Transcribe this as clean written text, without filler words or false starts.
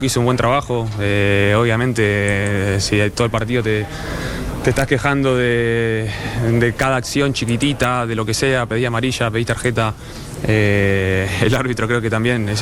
Hizo un buen trabajo, obviamente si todo el partido te estás quejando de cada acción chiquitita, de lo que sea, pedí amarilla, pedí tarjeta, el árbitro creo que también